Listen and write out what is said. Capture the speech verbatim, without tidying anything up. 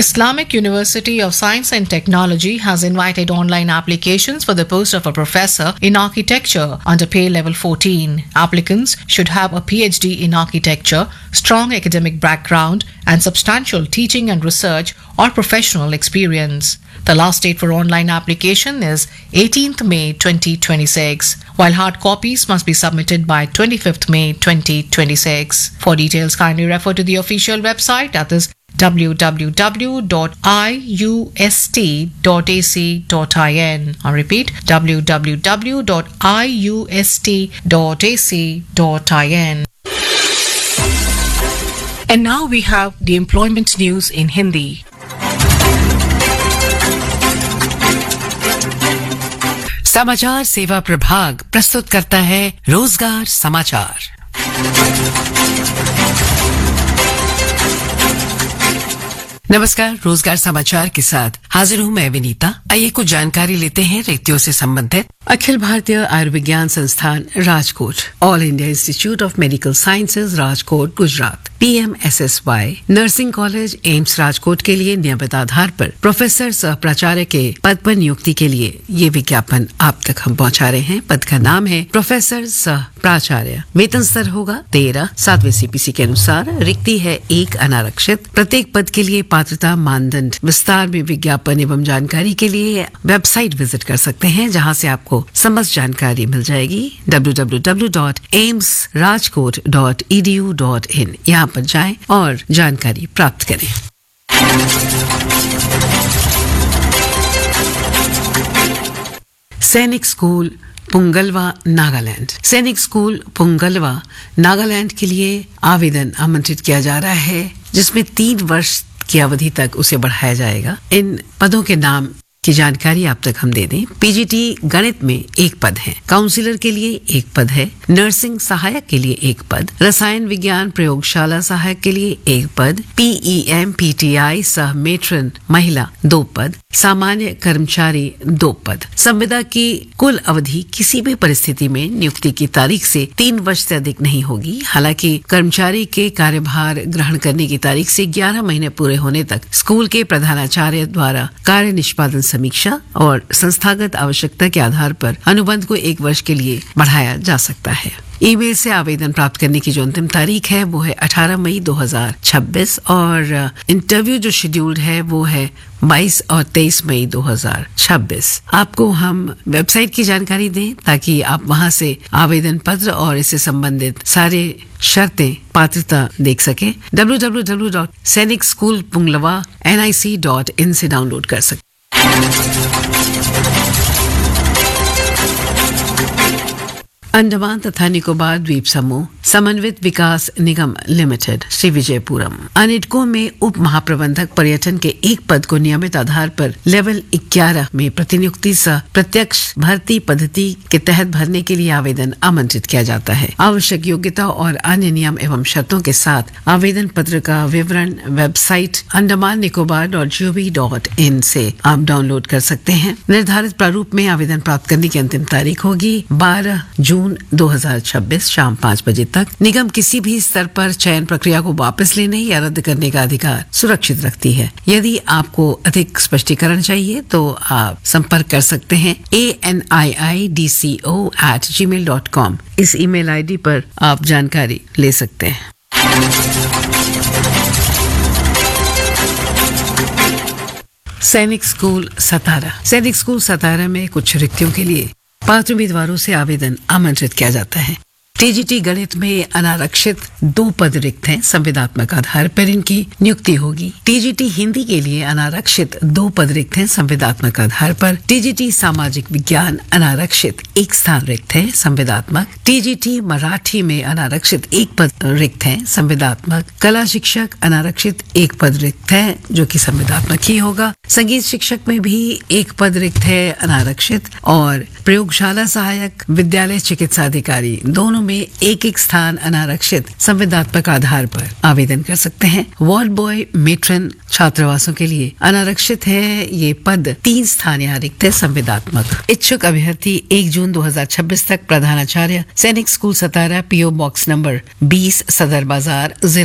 Islamic University of Science and Technology has invited online applications for the post of a professor in architecture under pay level fourteen. Applicants should have a P H D in architecture, strong academic background, and substantial teaching and research or professional experience. The last date for online application is eighteenth May twenty twenty-six, while hard copies must be submitted by twenty-fifth May twenty twenty-six. For details, kindly refer to the official website, that is w w w dot i u s t dot a c dot i n. I repeat, w w w dot i u s t dot a c dot i n. And now we have the employment news in Hindi. समाचार सेवा प्रभाग प्रस्तुत करता है रोजगार समाचार। नमस्कार, रोजगार समाचार के साथ हाजिर हूं मैं विनीता। आइए कुछ जानकारी लेते हैं रिक्तियों से संबंधित। अखिल भारतीय आयुर्विज्ञान संस्थान Rajkot, all India institute of medical sciences Rajkot Gujarat, P M S S Y, nursing college AIIMS Rajkot के लिए नियमित आधार पर प्रोफेसर सह प्राचार्य के पद पर नियुक्ति के लिए ये विज्ञापन आप तक हम पहुंचा रहे हैं। पद का नाम है प्रोफेसर सह प्राचार्य। वेतन स्तर होगा तेरह। सातवें सी पी सी के अनुसार रिक्ति है एक अनारक्षित। प्रत्येक पद के लिए पात्रता मानदंड विस्तार में विज्ञापन एवं जानकारी के लिए वेबसाइट विजिट कर सकते हैं, जहां से आपको समस्त जानकारी मिल जाएगी W W W dot AIIMS Rajkot dot E D U dot in. यहाँ पर जाएं और जानकारी प्राप्त करें। सैनिक स्कूल पुंगलवा नागालैंड। सैनिक स्कूल पुंगलवा नागालैंड के लिए आवेदन आमंत्रित किया जा रहा है, जिसमें तीन वर्ष की अवधि तक उसे बढ़ाया जाएगा। इन पदों के नाम की जानकारी आप तक हम दे दें। पी जी टी गणित में एक पद है, काउंसिलर के लिए एक पद है, नर्सिंग सहायक के लिए एक पद, रसायन विज्ञान प्रयोगशाला सहायक के लिए एक पद, P E M P T I सह मेट्रन महिला दो पद, सामान्य कर्मचारी दो पद। संविदा की कुल अवधि किसी भी परिस्थिति में नियुक्ति की तारीख से तीन वर्ष से अधिक नहीं होगी। हालांकि कर्मचारी के कार्यभार ग्रहण करने की तारीख से ग्यारह महीने पूरे होने तक स्कूल के प्रधानाचार्य द्वारा कार्य निष्पादन समीक्षा और संस्थागत आवश्यकता के आधार पर अनुबंध को एक वर्ष के लिए बढ़ाया जा सकता है। ईमेल से आवेदन प्राप्त करने की जो अंतिम तारीख है वो है अठारह मई दो हज़ार छब्बीस और इंटरव्यू जो शेड्यूल्ड है वो है बाईस और तेईस मई दो हज़ार छब्बीस। आपको हम वेबसाइट की जानकारी दें ताकि आप वहां से आवेदन पत्र और इससे संबंधित सारे शर्तें पात्रता देख सकें। डब्ल्यू डब्ल्यू डब्ल्यू डॉट सैनिक school पुंगलवा N I C dot in से डाउनलोड कर सकते। अंडमान तथा निकोबार द्वीप समूह समन्वित विकास निगम लिमिटेड श्री विजयपुरम अनिटको में उप महाप्रबंधक पर्यटन के एक पद को नियमित आधार पर लेवल ग्यारह में प्रतिनियुक्ति सह प्रत्यक्ष भर्ती पद्धति के तहत भरने के लिए आवेदन आमंत्रित किया जाता है। आवश्यक योग्यता और अन्य नियम एवं शर्तों के साथ आवेदन पत्र का विवरण website Andaman Nicobar dot G O V dot in से आप डाउनलोड कर सकते हैं। निर्धारित प्रारूप में आवेदन प्राप्त करने की अंतिम तारीख होगी बारह जून दो हज़ार छब्बीस शाम पाँच बजे तक। निगम किसी भी स्तर पर चयन प्रक्रिया को वापस लेने या रद्द करने का अधिकार सुरक्षित रखती है। यदि आपको अधिक स्पष्टीकरण चाहिए तो आप संपर्क कर सकते हैं A N I I D C O eight ji mail dot com. इस ईमेल आईडी पर आप जानकारी ले सकते हैं। सैनिक स्कूल सतारा। सैनिक स्कूल सतारा में कुछ रिक्तियों के लिए पात्र उम्मीदवारों से आवेदन आमंत्रित किया जाता है। टी जी टी गणित में अनारक्षित दो पद रिक्त हैं, संविदात्मक आधार पर इनकी नियुक्ति होगी। टी जी टी हिंदी के लिए अनारक्षित दो पद रिक्त हैं, संविदात्मक आधार पर। टी जी टी सामाजिक विज्ञान अनारक्षित एक स्थान रिक्त है, संविदात्मक। टी जी टी मराठी में अनारक्षित एक पद रिक्त है, संविदात्मक। कला शिक्षक अनारक्षित एक पद रिक्त है, जो कि संविदात्मक ही होगा। संगीत शिक्षक में भी एक पद रिक्त है, अनारक्षित। और प्रयोगशाला सहायक, विद्यालय चिकित्सा अधिकारी, दोनों में एक एक स्थान अनारक्षित संविदात्मक आधार पर आवेदन कर सकते हैं। वार्ड बॉय मेट्रन छात्रावासों के लिए अनारक्षित है ये पद, तीन स्थान यहाँ रिक्त है, संविदात्मक। इच्छुक अभ्यर्थी एक जून दो हज़ार छब्बीस तक प्रधानाचार्य, सैनिक स्कूल सतारा, पीओ बॉक्स नंबर बीस, सदर बाजार,